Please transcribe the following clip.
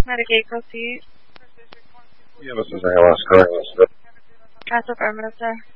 Medicaid, proceed. Yeah, this is ALS calling. That's affirmative, sir.